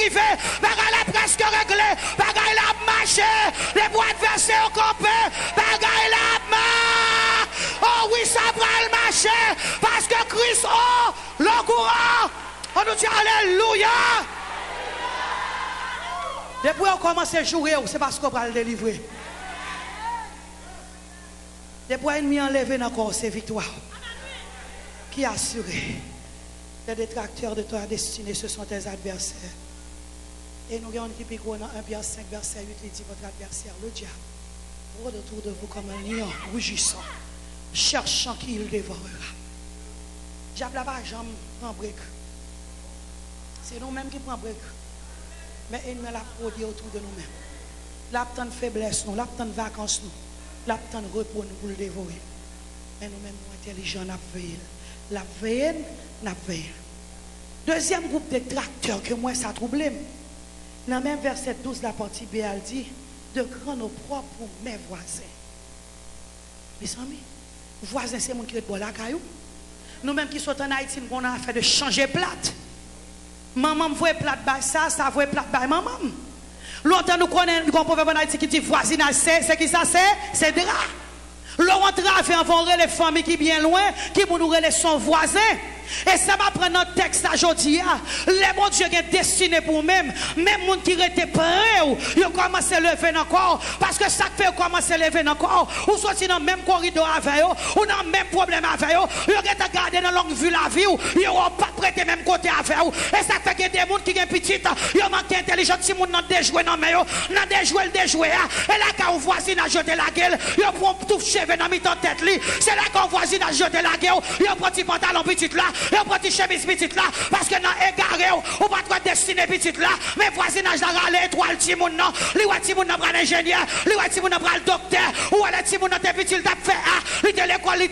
arrivé, bagay la presque réglé, bagay la marché, les bois adversaires au campé, bagay la marche. Oh oui, ça va le marché, parce que Christ, oh, le courant, on nous dit alléluia. Depuis on commence à jouer, c'est parce qu'on va le délivrer. Depuis l'ennemi enlevé dans le corps, c'est victoire. Qui a assuré? Les détracteurs de ta destinée, ce sont tes adversaires. Et nous avons qui pique dans 1 Pierre 5, verset 8, il dit votre adversaire, le diable, rôde autour de vous comme un lion rugissant, cherchant qui il dévorera. Le diable n'a pas jamais prend break. C'est nous-mêmes qui prenons break. Mais il met la produit autour de nous-mêmes. L'abtemps de faiblesse, nous, l'abtemps de vacances, nous, l'abtemps de repos, nous, pour le dévorer. Mais nous-mêmes, nous intelligents, nous veillons. La veille, nous veillons. Deuxième groupe de tracteurs que moi, ça trouble. Dans le même verset 12, la partie B, elle dit de grands opprobre pour mes voisins. Mes amis, voisins, c'est mon qui est de la caillou. Nous-mêmes qui sommes en Haïti, nous avons fait de changer plate. Maman voit plate by ça voit plate by maman. Longtemps nous connaissons un proverbe en Haïti qui dit voisinage, c'est qui ça c'est drap. L'on rentre envoyer les familles qui bien loin, qui vont nous relayer son voisin. Et ça va prendre notre texte aujourd'hui. Les bons dieux qui sont destinés pour même monde qui était prêt, ils ont commencé à lever encore. Parce que ça fait commencer à lever encore. Ou sorti dans le même corridor avec eux, ou dans le même problème avec eux. Ils ont gardé dans longue vue la vie, ils n'ont pas prêté même côté avec eux. Et ça fait que des gens qui sont petits, ils ont manqué intelligent, si ils ont déjoué dans les mains, ils ont déjoué. Et là, quand on voisine a jeté la gueule, ils ont tout cheveux dans mi tête. C'est là qu'on voisine a jeté la gueule, ils ont pris petit pantalon petit là. Et on prend une chemise petite là, parce que dans égaré, on va pas destiner petite là, mais voisinage là, râler étoile Timoun non, li wa Timoun n'a pas l'ingénieur, li wa Timoun n'a pas le docteur, ou elle Timoun n'a pas petit, il t'a fait, il t'a l'école,